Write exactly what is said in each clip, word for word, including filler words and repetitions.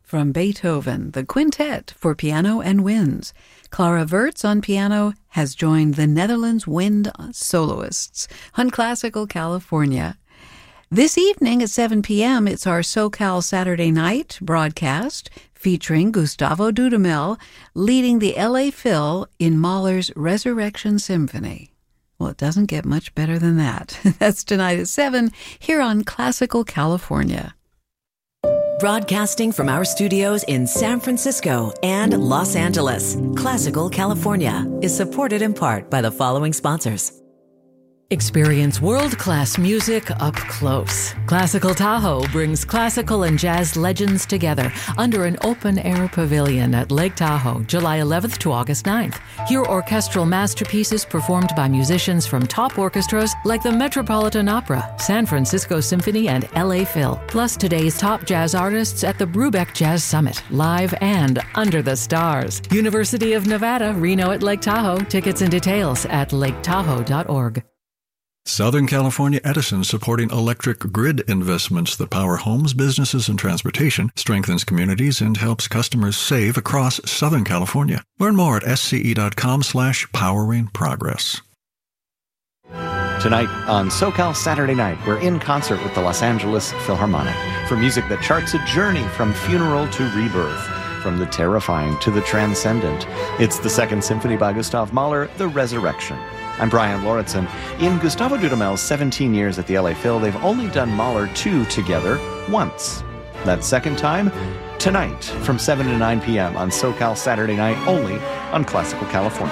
from Beethoven, the Quintet for piano and winds. Clara Wertz on piano has joined the Netherlands Wind Soloists on Classical California. This evening at seven p.m., it's our SoCal Saturday Night broadcast featuring Gustavo Dudamel leading the L A Phil in Mahler's Resurrection Symphony. Well, it doesn't get much better than that. That's tonight at seven here on Classical California. Broadcasting from our studios in San Francisco and Los Angeles, Classical California is supported in part by the following sponsors. Experience world-class music up close. Classical Tahoe brings classical and jazz legends together under an open-air pavilion at Lake Tahoe, July eleventh to August ninth. Hear orchestral masterpieces performed by musicians from top orchestras like the Metropolitan Opera, San Francisco Symphony, and L A Phil. Plus today's top jazz artists at the Brubeck Jazz Summit, live and under the stars. University of Nevada, Reno at Lake Tahoe. Tickets and details at lake tahoe dot org. Southern California Edison, supporting electric grid investments that power homes, businesses, and transportation, strengthens communities, and helps customers save across Southern California. Learn more at sce.com slash powering progress. Tonight on SoCal Saturday Night, we're in concert with the Los Angeles Philharmonic for music that charts a journey from funeral to rebirth, from the terrifying to the transcendent. It's the Second Symphony by Gustav Mahler, The Resurrection. I'm Brian Lauritsen. In Gustavo Dudamel's seventeen years at the L A Phil, they've only done Mahler two together once. That second time, tonight from seven to nine p.m. on SoCal Saturday Night, only on Classical California.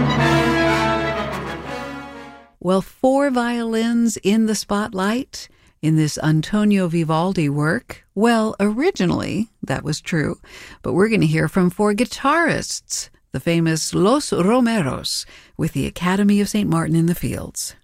Well, four violins in the spotlight in this Antonio Vivaldi work. Well, originally that was true, but we're going to hear from four guitarists, the famous Los Romeros, with the Academy of Saint Martin in the Fields.